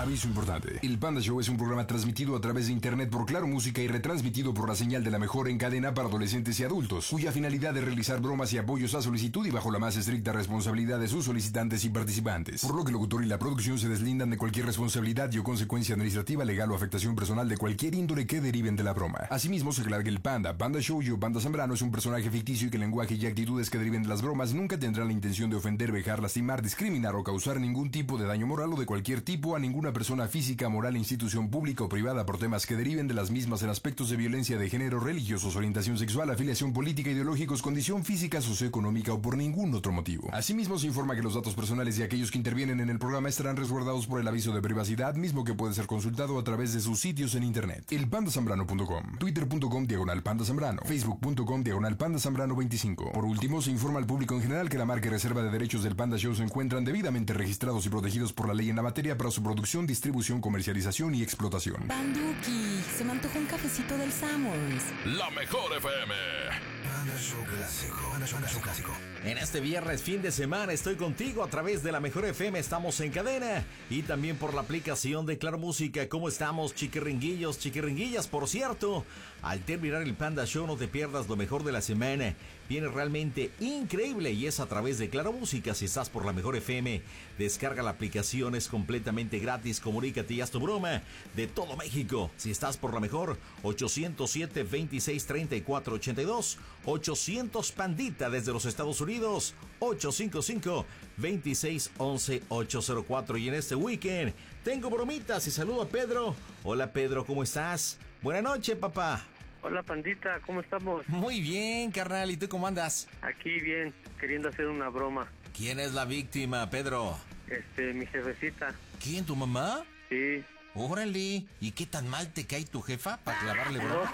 Aviso importante. El Panda Show es un programa transmitido a través de internet por Claro Música y retransmitido por la señal de la mejor en cadena para adolescentes y adultos, cuya finalidad es realizar bromas y apoyos a solicitud y bajo la más estricta responsabilidad de sus solicitantes y participantes. Por lo que el locutor y la producción se deslindan de cualquier responsabilidad y o consecuencia administrativa, legal o afectación personal de cualquier índole que deriven de la broma. Asimismo, se aclara que el Panda Show y o Panda Zambrano es un personaje ficticio y que el lenguaje y actitudes que deriven de las bromas nunca tendrán la intención de ofender, vejar, lastimar, discriminar o causar ningún tipo de daño moral o de cualquier tipo a ninguna persona física, moral, institución pública o privada por temas que deriven de las mismas en aspectos de violencia de género, religiosos, orientación sexual, afiliación política, ideológicos, condición física, socioeconómica o por ningún otro motivo. Asimismo, se informa que los datos personales de aquellos que intervienen en el programa estarán resguardados por el aviso de privacidad, mismo que puede ser consultado a través de sus sitios en internet. Elpandasambrano.com, twitter.com/pandazambrano, facebook.com/pandazambrano25. Por último, se informa al público en general que la marca y reserva de derechos del Panda Show se encuentran debidamente registrados y protegidos por la ley en la materia para su producción, distribución, comercialización y explotación. Panduki, se me antojó un cafecito del Sanborns. La mejor FM. Panda Show Clásico. Panda Show Clásico. En este viernes, fin de semana, estoy contigo a través de la mejor FM. Estamos en cadena y también por la aplicación de Claro Música. ¿Cómo estamos, chiquirringuillos, chiquirringuillas? Por cierto, al terminar el Panda Show no te pierdas lo mejor de la semana. Viene realmente increíble y es a través de Claro Música. Si estás por la mejor FM, descarga la aplicación, es completamente gratis. Comunícate y haz tu broma de todo México. Si estás por la mejor, 807-2634-82, 800 Pandita desde los Estados Unidos, 855-2611-804. Y en este weekend tengo bromitas y saludo a Pedro. Hola Pedro, ¿cómo estás? Buenas noches, papá. Hola Pandita, ¿cómo estamos? Muy bien, carnal, ¿y tú cómo andas? Aquí bien, queriendo hacer una broma. ¿Quién es la víctima, Pedro? Mi jefecita. ¿Quién, tu mamá? Sí. Órale, ¿y qué tan mal te cae tu jefa para clavarle broma?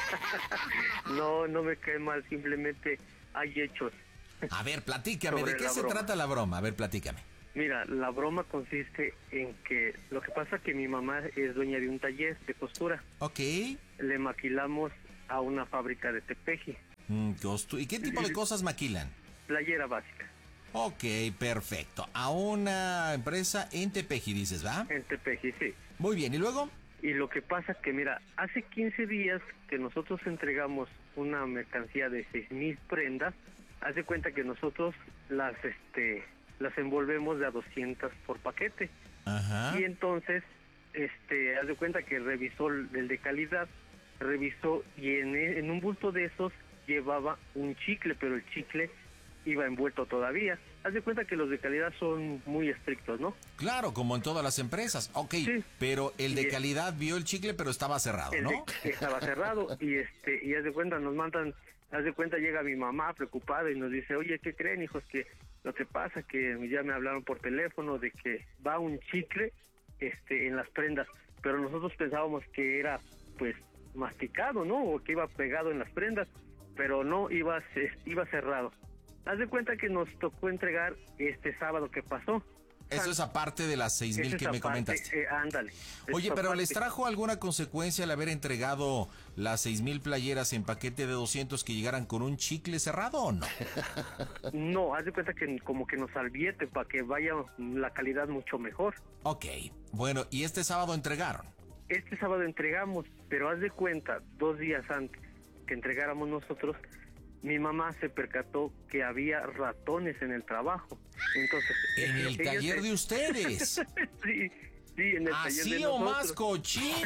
No me cae mal, simplemente hay hechos. A ver, platícame, ¿de qué se broma. trata la broma? A ver, platícame. Mira, la broma consiste en que lo que pasa es que mi mamá es dueña de un taller de costura. Ok. Le maquilamos a una fábrica de tepeji. ¿Y qué tipo de cosas maquilan? Playera básica. Ok, perfecto. A una empresa en Tepeji, dices, ¿va? En tepeji, sí. Muy bien, ¿y luego? Y lo que pasa es que, mira, hace 15 días que nosotros entregamos una mercancía de 6,000 prendas. Haz de cuenta que nosotros las envolvemos de a 200 por paquete. Ajá. Y entonces, haz de cuenta que revisó el de calidad, revisó y en un bulto de esos llevaba un chicle, pero el chicle iba envuelto todavía. Haz de cuenta que los de calidad son muy estrictos, ¿no? Claro, como en todas las empresas. Ok, sí. Pero el de calidad vio el chicle, pero estaba cerrado, ¿no? Estaba cerrado y haz de cuenta nos mandan, haz de cuenta llega mi mamá preocupada y nos dice, oye, ¿qué creen, hijos? Que lo que pasa que ya me hablaron por teléfono de que va un chicle en las prendas, pero nosotros pensábamos que era pues masticado, ¿no? O que iba pegado en las prendas, pero no, iba cerrado. Haz de cuenta que nos tocó entregar este sábado que pasó. Eso es aparte de las 6,000 que me comentaste. Ándale. Oye, pero ¿les trajo alguna consecuencia al haber entregado las 6,000 playeras en paquete de 200 que llegaran con un chicle cerrado o no? No, haz de cuenta que como que nos advierte para que vaya la calidad mucho mejor. Ok, bueno, ¿y este sábado entregaron? Este sábado entregamos, pero haz de cuenta, 2 días antes que entregáramos nosotros, mi mamá se percató que había ratones en el trabajo. Entonces, ¿en el taller de ustedes? Sí, en el taller de ¡Así o más cochinos!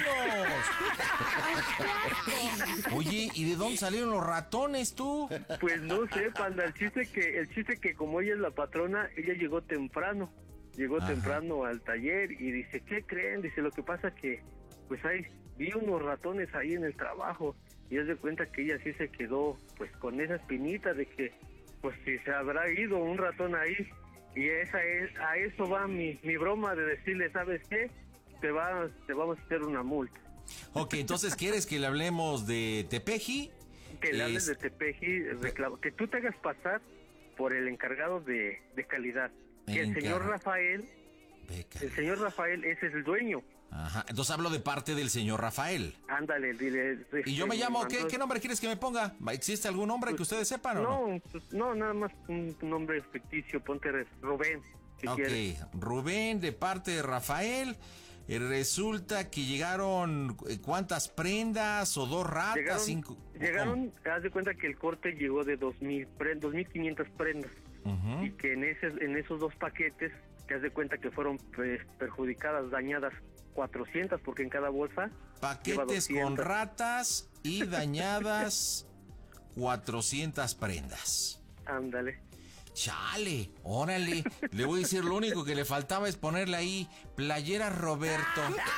Oye, ¿y de dónde salieron los ratones, tú? Pues no sé, Panda, el chiste que como ella es la patrona, ella llegó temprano al taller y dice, ¿qué creen? Dice, lo que pasa que, pues vi unos ratones ahí en el trabajo. Y es de cuenta que ella sí se quedó pues con esa espinita de que pues si se habrá ido un ratón ahí. Y a eso va mi broma de decirle, ¿sabes qué? Te vamos a hacer una multa. Ok, entonces ¿quieres que le hablemos de Tepeji? Que le hables de Tepeji, que tú te hagas pasar por el encargado de calidad. Que el señor Rafael, ese es el dueño. Ajá, entonces hablo de parte del señor Rafael. Ándale, dile. Y yo me llamo, ¿qué nombre quieres que me ponga? ¿Existe algún nombre que ustedes sepan o no? No, nada más un nombre ficticio, ponte Rubén. Ok, Rubén de parte de Rafael. resulta que llegaron, ¿cuántas prendas o 2 ratas? Llegaron, haz de cuenta que el corte llegó de 2.500 prendas. Y que en esos 2 paquetes, te haz de cuenta que fueron perjudicadas, dañadas 400, porque en cada bolsa paquetes con ratas y dañadas 400 prendas. Ándale. Chale, órale. Le voy a decir, lo único que le faltaba es ponerle ahí playera Roberto.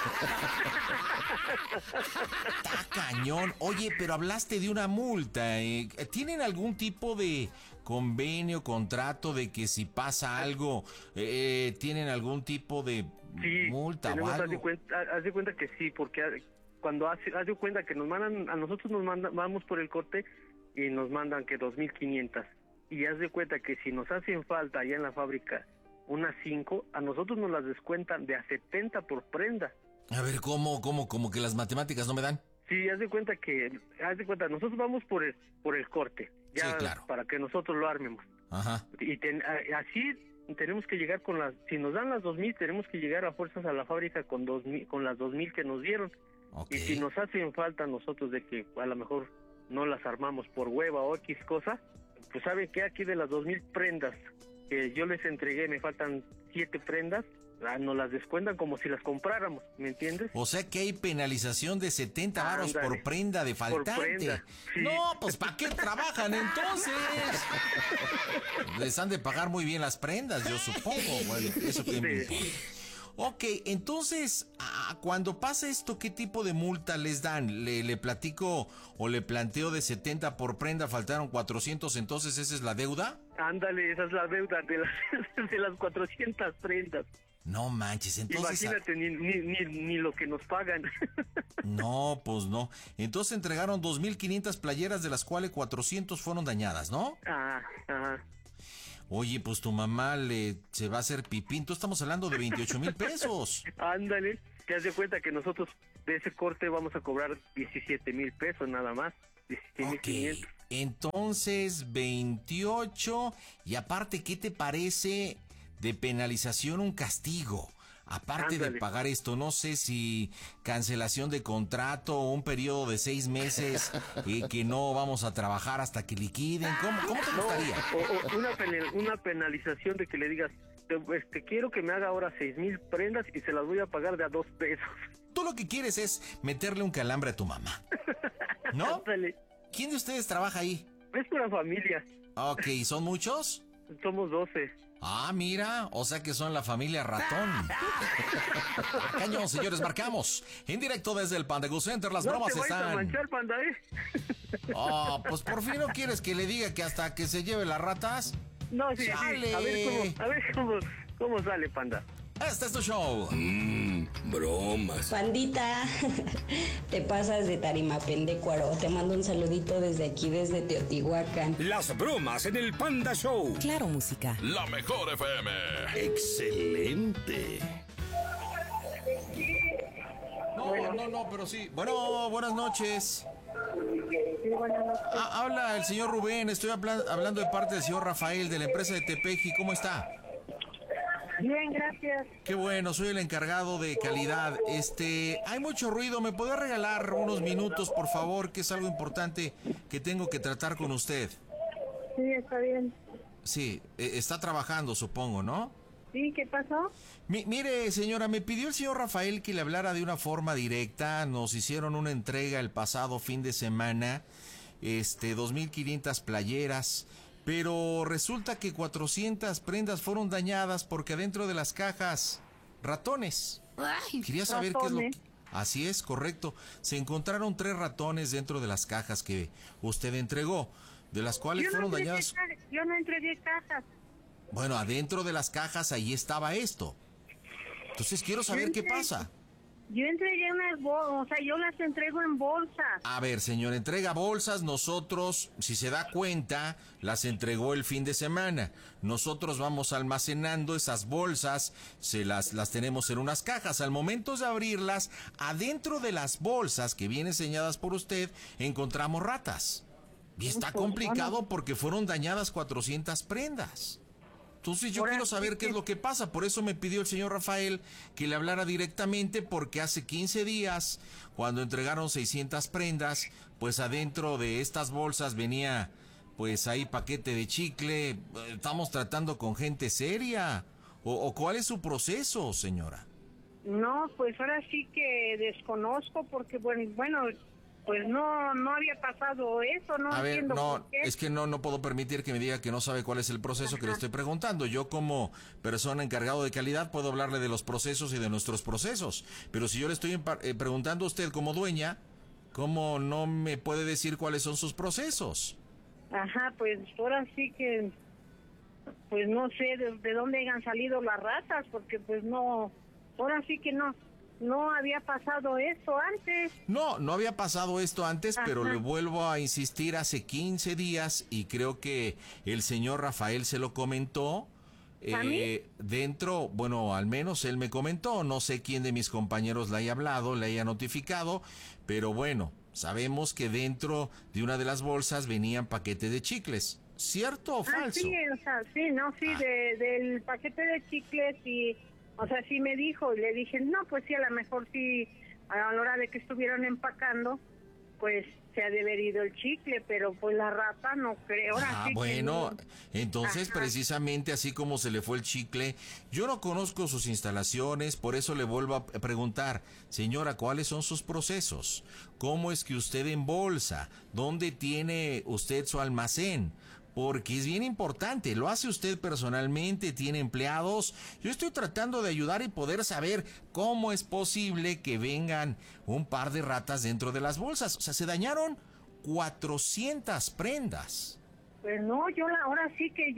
Está cañón. Oye, pero hablaste de una multa. ¿Tienen algún tipo de convenio, contrato de que si pasa algo, tienen algún tipo de multa o algo? Haz de cuenta que sí, porque cuando haz de cuenta que nos mandan, a nosotros vamos por el corte y nos mandan que 2.500. Y haz de cuenta que si nos hacen falta allá en la fábrica unas 5, a nosotros nos las descuentan de a 70 por prenda. A ver, ¿cómo que las matemáticas no me dan? Sí, haz de cuenta, nosotros vamos por el corte, ya, sí, claro, para que nosotros lo armemos. Ajá. Y así tenemos que llegar si nos dan las 2,000, tenemos que llegar a fuerzas a la fábrica con las 2,000 que nos dieron. Okay. Y si nos hacen falta a nosotros de que a lo mejor no las armamos por hueva o X cosa, pues sabe que aquí de las 2,000 prendas que yo les entregué, me faltan 7 prendas, nos las descuentan como si las compráramos, ¿me entiendes? O sea que hay penalización de 70 varos por prenda de faltante. Por prenda, sí. No, pues ¿para qué trabajan entonces? Les han de pagar muy bien las prendas, yo supongo. Bueno, eso que me importa. Ok, entonces, cuando pasa esto, ¿qué tipo de multa les dan? ¿Le platico o le planteo de 70 por prenda, faltaron 400, entonces esa es la deuda? Ándale, esa es la deuda de las 400 prendas. No manches, entonces... Imagínate, ni lo que nos pagan. No, pues no. Entonces entregaron 2.500 playeras, de las cuales 400 fueron dañadas, ¿no? Ajá. Oye, pues tu mamá se va a hacer pipín. Tú estamos hablando de 28,000 pesos. Ándale, te has de cuenta que nosotros de ese corte vamos a cobrar 17,000 pesos nada más. 17,500. Ok, entonces 28. Y aparte, ¿qué te parece de penalización un castigo? Aparte Ándale. de pagar esto, no sé si cancelación de contrato o un periodo de 6 meses que no vamos a trabajar hasta que liquiden. ¿Cómo te gustaría? O una penalización de que le digas, quiero que me haga ahora 6,000 prendas y se las voy a pagar de a 2 pesos. Tú lo que quieres es meterle un calambre a tu mamá, ¿no? Ándale. ¿Quién de ustedes trabaja ahí? Es una familia. Ok, ¿son muchos? Somos 12. Ah, mira, o sea que son la familia ratón. Cañón, señores, marcamos. En directo desde el Panda Go Center, las bromas No te vayas a están... manchar, Panda, Oh, pues por fin no quieres que le diga que hasta que se lleve las ratas. No, sí. ¡Sale! A ver cómo sale, Panda. Este es tu show. Bromas. Pandita, te pasas de Tarimapendecuaro. Te mando un saludito desde aquí, desde Teotihuacán. Las bromas en el Panda Show. Claro, música. La mejor FM. Excelente. No, pero sí. Bueno, buenas noches. Habla el señor Rubén, estoy hablando de parte del señor Rafael de la empresa de Tepeji. ¿Cómo está? Bien, gracias. Qué bueno, soy el encargado de calidad. Hay mucho ruido, ¿me puede regalar unos minutos, por favor? Que es algo importante que tengo que tratar con usted. Sí, está bien. Sí, está trabajando, supongo, ¿no? Sí, ¿qué pasó? Mire, señora, me pidió el señor Rafael que le hablara de una forma directa. Nos hicieron una entrega el pasado fin de semana, 2.500 playeras, pero resulta que 400 prendas fueron dañadas porque adentro de las cajas, ratones. Quería saber qué es lo que... Así es, correcto. Se encontraron 3 ratones dentro de las cajas que usted entregó, de las cuales fueron dañadas... Yo no entregué cajas. Bueno, adentro de las cajas ahí estaba esto. Entonces quiero saber qué pasa. Yo entregué unas bolsas, yo las entrego en bolsas. A ver, señor, entrega bolsas. Nosotros, si se da cuenta, las entregó el fin de semana. Nosotros vamos almacenando esas bolsas, las tenemos en unas cajas. Al momento de abrirlas, adentro de las bolsas que vienen señaladas por usted, encontramos ratas. Y está complicado porque fueron dañadas 400 prendas. Entonces yo quiero saber qué es lo que pasa. Por eso me pidió el señor Rafael que le hablara directamente, porque hace 15 días, cuando entregaron 600 prendas, pues adentro de estas bolsas venía, pues ahí paquete de chicle. Estamos tratando con gente seria. ¿O cuál es su proceso, señora? No, pues ahora sí que desconozco porque, bueno, pues no había pasado eso, no A ver, entiendo no, por qué. es que no puedo permitir que me diga que no sabe cuál es el proceso que le estoy preguntando. Yo como persona encargado de calidad puedo hablarle de los procesos y de nuestros procesos, pero si yo le estoy preguntando a usted como dueña, ¿cómo no me puede decir cuáles son sus procesos? Ajá, pues ahora sí que, pues no sé de dónde hayan salido las ratas, porque pues no, ahora sí que no había pasado eso antes. No había pasado esto antes, pero le vuelvo a insistir, hace 15 días, y creo que el señor Rafael se lo comentó. Dentro, bueno, al menos él me comentó, no sé quién de mis compañeros le haya hablado, le haya notificado, pero bueno, sabemos que dentro de una de las bolsas venían paquetes de chicles. ¿Cierto o falso? Sí, o sea, del paquete de chicles y... O sea, sí me dijo, y le dije, no, pues sí, a lo mejor sí, a la hora de que estuvieron empacando, pues se ha de haber ido el chicle, pero pues la rata no creo. Ahora sí bueno, que no. Entonces precisamente así como se le fue el chicle, yo no conozco sus instalaciones, por eso le vuelvo a preguntar, señora, ¿cuáles son sus procesos? ¿Cómo es que usted embolsa? ¿Dónde tiene usted su almacén? Porque es bien importante, ¿lo hace usted personalmente? ¿Tiene empleados? Yo estoy tratando de ayudar y poder saber cómo es posible que vengan un par de ratas dentro de las bolsas. O sea, se dañaron 400 prendas. Pues no, ahora sí que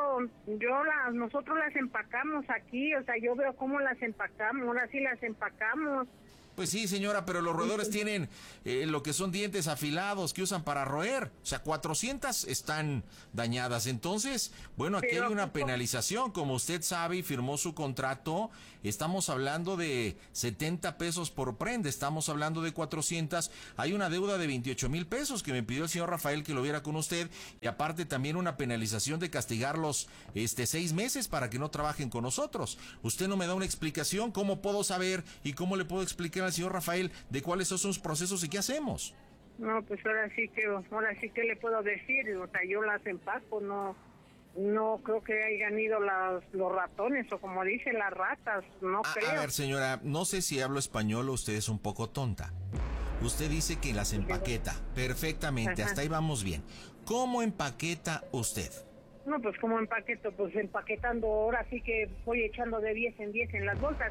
nosotros las empacamos aquí, o sea, yo veo cómo las empacamos, ahora sí las empacamos. Pues sí, señora, pero los roedores tienen lo que son dientes afilados que usan para roer. O sea, 400 están dañadas. Entonces, bueno, aquí hay una penalización. Como usted sabe y firmó su contrato, estamos hablando de 70 pesos por prenda. Estamos hablando de 400. Hay una deuda de 28,000 pesos que me pidió el señor Rafael que lo viera con usted. Y aparte también una penalización de castigarlos 6 meses para que no trabajen con nosotros. Usted no me da una explicación. ¿Cómo puedo saber y cómo le puedo explicar al señor Rafael de cuáles son sus procesos y qué hacemos? No, pues ahora sí que le puedo decir, o sea, yo las empaco, no creo que hayan ido los ratones o como dice las ratas, no creo. A ver, señora, no sé si hablo español o usted es un poco tonta. Usted dice que las empaqueta perfectamente, hasta ahí vamos bien. ¿Cómo empaqueta usted? No, pues como empaqueto, pues empaquetando, ahora sí que voy echando de 10 en 10 en las bolsas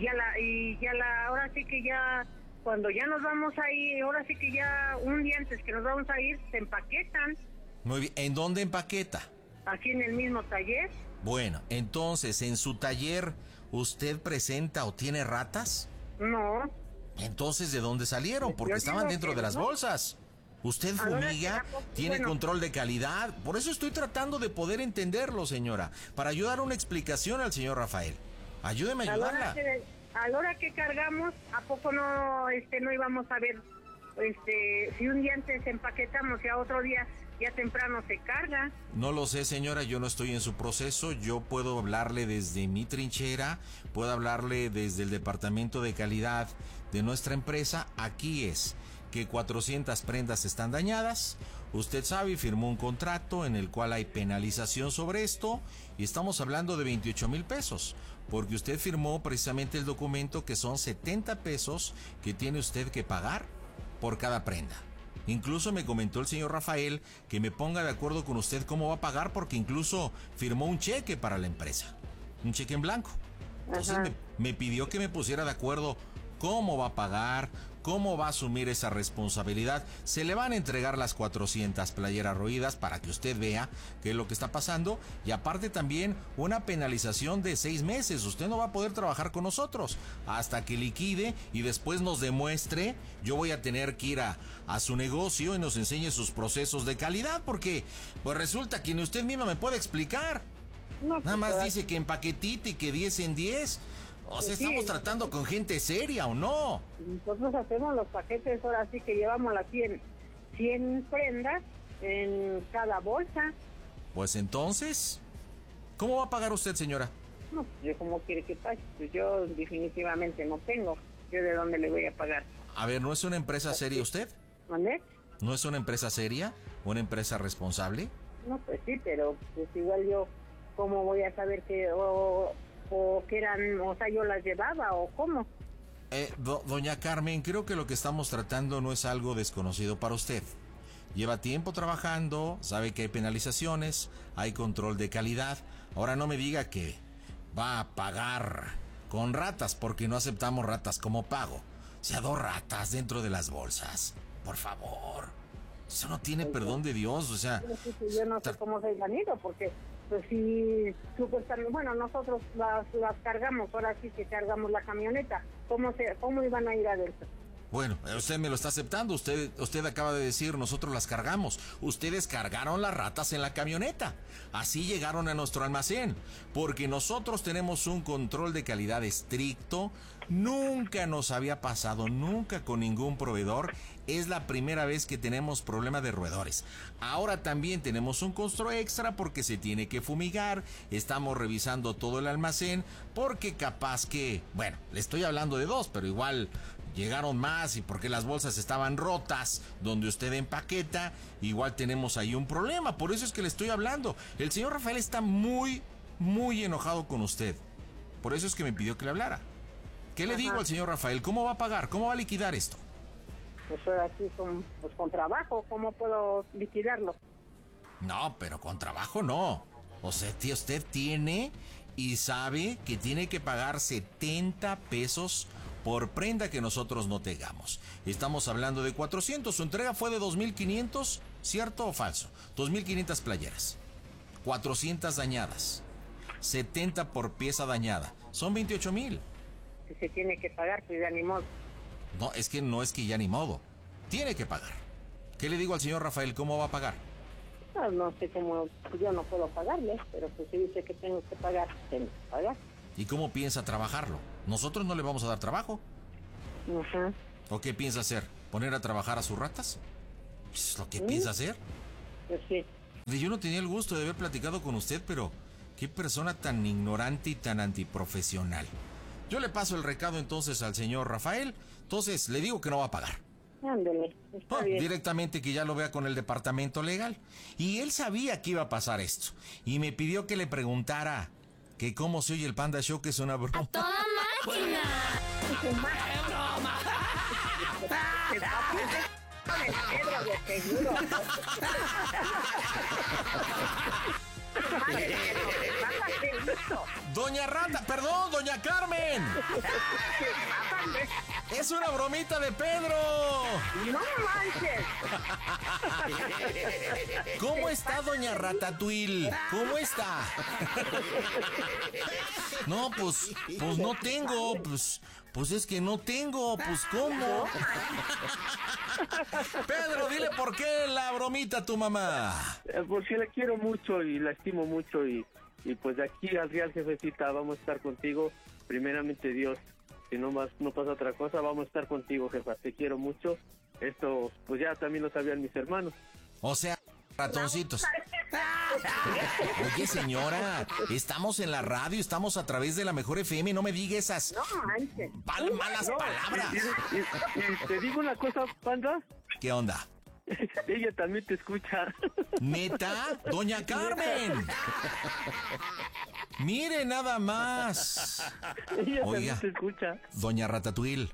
ahora sí que ya, cuando ya nos vamos a ir, ahora sí que ya un día antes que nos vamos a ir, se empaquetan. Muy bien, ¿en dónde empaqueta? Aquí en el mismo taller. Bueno, entonces, ¿en su taller usted presenta o tiene ratas? No. Entonces, ¿de dónde salieron? Porque estaban dentro de las bolsas. ¿Usted fumiga? ¿Tiene control de calidad? Por eso estoy tratando de poder entenderlo, señora, para ayudar una explicación al señor Rafael. Ayúdeme a ayudarla. A la hora que cargamos, ¿a poco no íbamos a ver si un día antes empaquetamos y a otro día ya temprano se carga? No lo sé, señora, yo no estoy en su proceso. Yo puedo hablarle desde mi trinchera, puedo hablarle desde el departamento de calidad de nuestra empresa. Aquí es que 400 prendas están dañadas. Usted sabe, firmó un contrato en el cual hay penalización sobre esto y estamos hablando de 28,000 pesos, porque usted firmó precisamente el documento que son 70 pesos que tiene usted que pagar por cada prenda. Incluso me comentó el señor Rafael que me ponga de acuerdo con usted cómo va a pagar, porque incluso firmó un cheque para la empresa, un cheque en blanco. Entonces me pidió que me pusiera de acuerdo cómo va a pagar, cómo va a asumir esa responsabilidad. Se le van a entregar las 400 playeras roídas para que usted vea qué es lo que está pasando, y aparte también una penalización de 6 meses. Usted no va a poder trabajar con nosotros hasta que liquide y después nos demuestre. Yo voy a tener que ir a su negocio y nos enseñe sus procesos de calidad, porque pues resulta que ni usted misma me puede explicar. No, nada más dice que en paquetito y que 10 en 10. O sea, ¿estamos tratando con gente seria o no? Nosotros hacemos los paquetes, ahora sí que llevamos las 100 prendas en cada bolsa. Pues entonces, ¿Cómo va a pagar usted, señora? No, yo cómo quiere que pague. Pues yo definitivamente no tengo. ¿Yo de dónde le voy a pagar? A ver, ¿no es una empresa seria usted? ¿Mande? ¿No es una empresa seria? ¿Una empresa responsable? No, pues sí, pero pues igual yo, ¿cómo voy a saber que o que eran, o sea, yo las llevaba o cómo? Doña Carmen, creo que lo que estamos tratando no es algo desconocido para usted. Lleva tiempo trabajando, sabe que hay penalizaciones, hay control de calidad. Ahora no me diga que va a pagar con ratas, porque no aceptamos ratas como pago. O sea, 2 ratas dentro de las bolsas. Por favor. Eso no tiene perdón de Dios, o sea... Yo no sé cómo se han ido, porque pues si supuestamente, bueno, nosotros las cargamos, ahora sí que cargamos la camioneta. ¿Cómo iban a ir adentro? Bueno, usted me lo está aceptando, usted acaba de decir, nosotros las cargamos. Ustedes cargaron las ratas en la camioneta. Así llegaron a nuestro almacén, porque nosotros tenemos un control de calidad estricto. Nunca nos había pasado, nunca con ningún proveedor. Es la primera vez que tenemos problema de roedores. Ahora también tenemos un costo extra porque se tiene que fumigar. Estamos revisando todo el almacén porque capaz que, bueno, le estoy hablando de 2, pero igual llegaron más y porque las bolsas estaban rotas donde usted empaqueta, igual tenemos ahí un problema. Por eso es que le estoy hablando. El señor Rafael está muy, muy enojado con usted. Por eso es que me pidió que le hablara. ¿Qué le digo al señor Rafael? ¿Cómo va a pagar? ¿Cómo va a liquidar esto? Pues aquí con trabajo, ¿cómo puedo liquidarlo? No, pero con trabajo no. O sea, usted tiene y sabe que tiene que pagar 70 pesos por prenda que nosotros no tengamos. Estamos hablando de 400. Su entrega fue de 2,500, ¿cierto o falso? 2,500 playeras. 400 dañadas. 70 por pieza dañada. Son 28,000. Si se tiene que pagar, pues ya ni modo. No es que ya ni modo. Tiene que pagar. ¿Qué le digo al señor Rafael? ¿Cómo va a pagar? No sé cómo, yo no puedo pagarle, pero pues si dice que tengo que pagar, tengo que pagar. ¿Y cómo piensa trabajarlo? Nosotros no le vamos a dar trabajo. Ajá. ¿O qué piensa hacer? ¿Poner a trabajar a sus ratas? ¿Es lo que piensa hacer? Pues sí. Yo no tenía el gusto de haber platicado con usted, pero qué persona tan ignorante y tan antiprofesional. Yo le paso el recado entonces al señor Rafael. Entonces le digo que no va a pagar. Ándale, está bien. Directamente que ya lo vea con el departamento legal. Y él sabía que iba a pasar esto. Y me pidió que le preguntara que cómo se oye el Panda Show, que es una broma. ¡A toda máquina! ¡Qué broma! de seguro. Doña Rata, perdón, doña Carmen. Es una bromita de Pedro. No manches. ¿Cómo está doña Ratatouille? ¿Cómo está? No, pues no tengo, pues es que no tengo, pues ¿cómo? Pedro, dile por qué la bromita a tu mamá. Porque la quiero mucho y la estimo mucho y pues de aquí al Real, jefecita, vamos a estar contigo, primeramente Dios. Si no pasa otra cosa, vamos a estar contigo, jefa, te quiero mucho. Esto, pues ya también lo sabían mis hermanos. O sea, ratoncitos. Oye, señora, estamos en la radio, estamos a través de la Mejor FM, no me diga esas malas palabras. Y te digo una cosa, Panda. ¿Qué onda? Ella también te escucha. ¿Neta? ¡Doña Carmen! Mire nada más. Ella Oiga, también te escucha. doña Ratatouille,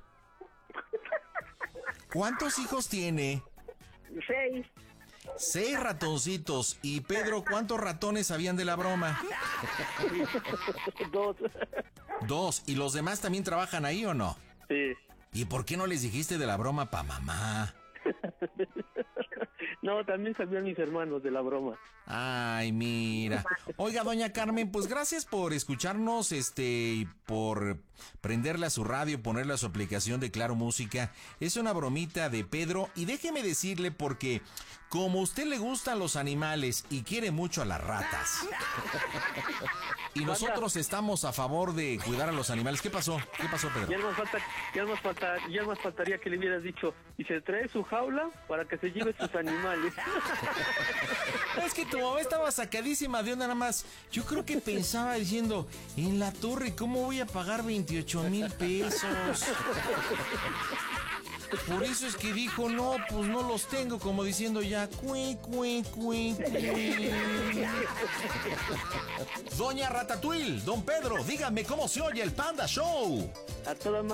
¿cuántos hijos tiene? 6. 6 ratoncitos. Y Pedro, ¿cuántos ratones sabían de la broma? 2. 2. ¿Y los demás también trabajan ahí o no? Sí. ¿Y por qué no les dijiste de la broma pa' mamá? No, también sabían mis hermanos de la broma. Ay, mira. Oiga, doña Carmen, pues gracias por escucharnos, y por prenderle a su radio, ponerle a su aplicación de Claro Música. Es una bromita de Pedro y déjeme decirle porque como a usted le gustan los animales y quiere mucho a las ratas, y nosotros estamos a favor de cuidar a los animales. ¿Qué pasó? ¿Qué pasó, Pedro? Ya más faltaría que le hubieras dicho, y se trae su jaula para que se lleve sus animales. Es que tu mamá estaba sacadísima de onda nada más. Yo creo que pensaba diciendo, en la torre, ¿cómo voy a pagar 28,000 pesos? Por eso es que dijo, no, pues no los tengo, como diciendo ya, Doña Ratatouille, don Pedro, dígame cómo se oye el Panda Show. A toda